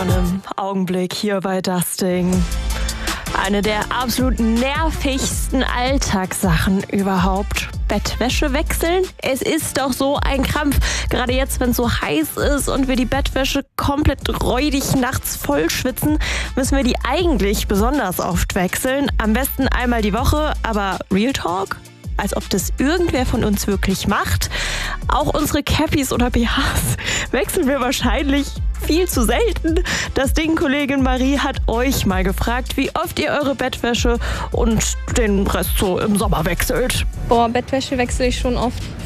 von einem Augenblick hier bei Das Ding. Eine der absolut nervigsten Alltagssachen überhaupt. Bettwäsche wechseln? Es ist doch so ein Krampf. Gerade jetzt, wenn es so heiß ist und wir die Bettwäsche komplett räudig nachts voll schwitzen, müssen wir die eigentlich besonders oft wechseln. Am besten einmal die Woche, aber Real Talk? Als ob das irgendwer von uns wirklich macht. Auch unsere Cappies oder BHs wechseln wir wahrscheinlich viel zu selten. Das Ding-Kollegin Marie hat euch mal gefragt, wie oft ihr eure Bettwäsche und den Rest so im Sommer wechselt. Bettwäsche wechsle ich schon oft.